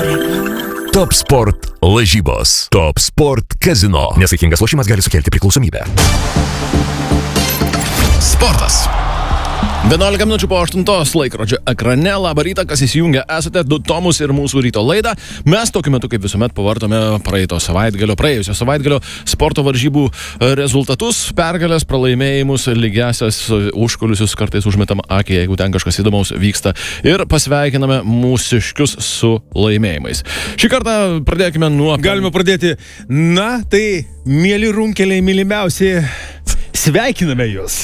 Top Sport lažybos. Top Sport Casino. Nesaikingas lošimas gali sukelti priklausomybę. Sportas. 11 minučių po 8 laikrodžio ekrane. Labą rytą, kas įsijungia, esate du Tomus ir mūsų ryto laidą. Mes tokiu metu, kaip visuomet, pavartome praėjusio savaitgalio sporto varžybų rezultatus, pergalės, pralaimėjimus, lygiasias užkulisius, kartais užmetam akį, jeigu ten kažkas įdomaus vyksta, ir pasveikiname mūsiškius su laimėjimais. Šį kartą pradėkime nuo... Galime pradėti. Na, tai, mėly runkeliai, mylimiausi, sveikiname jūs.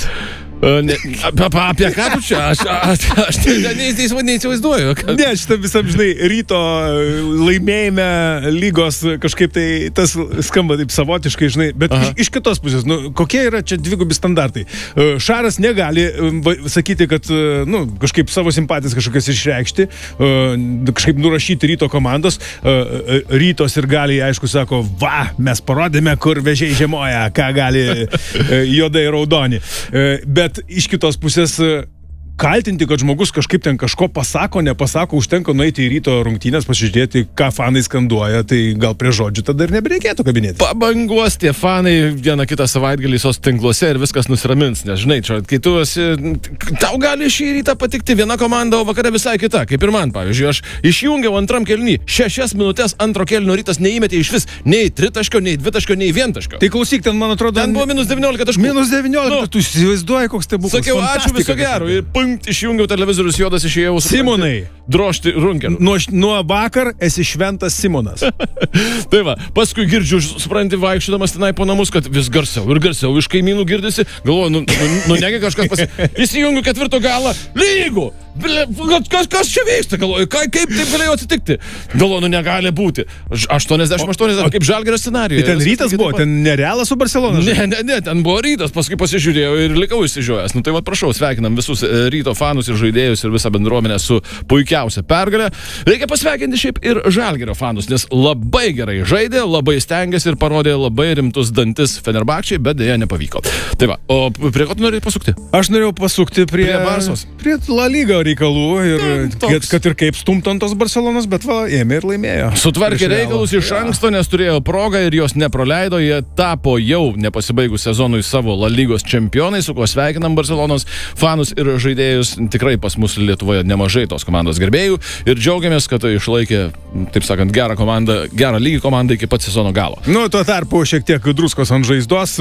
Apie ką tu čia? Aš neįsivaizduoju. Ne, šitą visam, žinai, ryto laimėjime lygos kažkaip tai tas skamba taip savotiškai, žinai, bet iš kitos pusės, kokie yra čia dvigubi standartai? Šaras negali sakyti, kad, kažkaip savo simpatijas kažkokias išreikšti, kažkaip nurašyti ryto komandos. Rytos ir gali, aišku, sako, mes parodėme, kur vežiai žiemoja, ką gali juodai raudoni. Bet iš kitos pusės kaltinti, kad žmogus kažkaip ten kažko pasako, nepasako, užtenka nueiti į ryto rungtynės, pasižiūrėti, ką fanai skanduoja, tai gal prie žodžių tada ir nebereikėtų kabinėti. Pabanguos tie fanai vieną kitą savaitgalį sos tinkluose ir viskas nusiramins, nes žinai, čia, kai tu esi, tau gali šį rytą patikti viena komanda, o vakare visai kita, kaip ir man, pavyzdžiui, aš išjungiau antram kėlinį, 6 minutės antro kėlinio rytas neįmetė iš vis nei tritaškio, nei dvitaškio, nei vientaškio. Tai klausyk, ten, man atrodo, ten buvo -19 taškų. -19, tu įsivaizduoji, koks tai buvo. Sakiau, ačiū, viso gero. Ir išjungiau televizorius juodas, išėjau. Simonai. Drožti runkelį. Nuo vakar esi šventas Simonas. Tai va, paskui girdžiu, supranti, vaikščiodamas tenai po namus, kad vis garsiau ir garsiau iš kaimynų girdisi. Galvoju, negi kažkas įsijungiu ketvirto galą. Lygų! Kas čia vyksta? Galvoju, kaip tai galėjo atsitikti? Galvoju, negali būti. 80, kaip Žalgirio scenarijuje. Tai ten rytas buvo, ten nerealas su Barcelona? Ne, ten buvo rytas, paskui pasižiūrėjau ir likau išsižiojęs. Tai va, prašau, sveikinam visus ryto fanus ir žaidėjus ir visą bendruomenę su puikiausia pergalė. Reikia pasveikinti šiaip ir Žalgirio fanus, nes labai gerai žaidė, labai stengiasi ir parodė labai rimtus dantis Fenerbahčei, bet dėja nepavyko. Tai va, o prie ko tu norėjai pasukti? Aš norėjau pasukti prie Barsos. Prie La Liga reikalų ir kad ir kaip stumtantos Barcelonas, bet va, ėmė ir laimėjo. Sutvarkė reikalus iš anksto, nes turėjo progą ir jos nepraleido. Jie tapo jau nepasibaigus sezonui savo La Lygos čempionai, su kuo sveikinam Barcelonos fanus ir žaidėjus. Tikrai pas mus Lietuvoje nemažai tos komandos gerbėjų ir džiaugiamės, kad išlaikė, taip sakant, gerą komandą, gerą lygį komandą iki pat sezono galo. Tuo tarpu šiek tiek druskos ant žaizdos.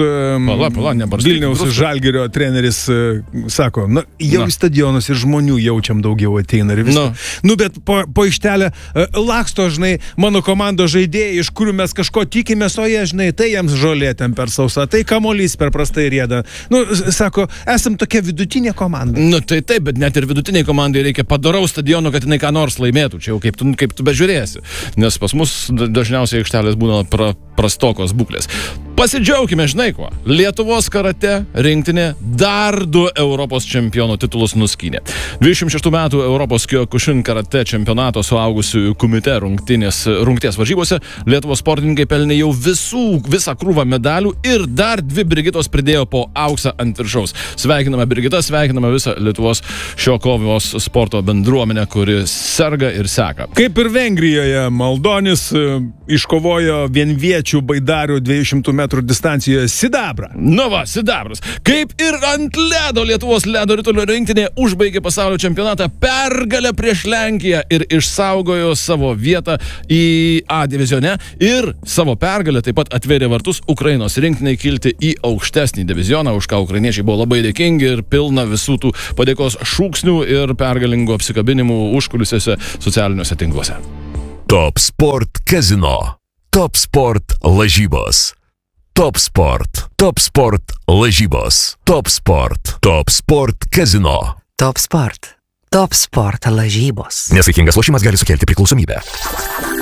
Vilniaus Žalgirio treneris sako, jau į stadionus ir žmonių jaučiam daugiau ateina ir viską. Bet po ištelę laksto, žinai, mano komandos žaidėjai, iš kurių mes kažko tikimės, o jie, žinai, tai jiems žolė ten per sausą, tai kamuolys per prastai rieda. Sako, esam tokia vidutinė komanda. Tai taip, bet net ir vidutiniai komandai reikia padaraus stadiono, kad jinai ką nors laimėtų. Čia jau kaip tu bežiūrėsi. Nes pas mus dažniausiai aikštelės būna prastokos būklės. Pasidžiaukime, žinai kuo. Lietuvos karate rinktinė dar 2 Europos čempionų titulus nuskynė. 26 metų Europos Kyokushin karate čempionato suaugusiųjų kumite rungties varžybose Lietuvos sportininkai pelnė jau visą krūvą medalių ir dar 2 Brigitos pridėjo po auksą ant viršaus. Sveikiname Brigitą, sveikiname visą Lietuvos šio kovos sporto bendruomenę, kuri serga ir seka. Kaip ir Vengrijoje, Maldonis iškovojo vienviečių baidarių 200 metrų distancijoje sidabrą. Sidabras. Kaip ir ant ledo Lietuvos ledo ritulio rinktinė užbaigė pasaulio čempionatą pergalę prieš Lenkiją ir išsaugojo savo vietą į A divizione ir savo pergalę taip pat atvėrė vartus Ukrainos rinktiniai kilti į aukštesnį divizioną, už ką ukrainiečiai buvo labai dėkingi ir pilna visų tų padėkos šūksnių ir pergalingų apsikabinimų užkulisiuose socialiniuose tinkluose. Top Sport Casino. Top Sport lažybos. Top Sport. Top Sport lažybos. Top Sport. Top Sport Casino. Top Sport. Top Sport lažybos. Nesaikingas lošimas gali sukelti priklausomybę.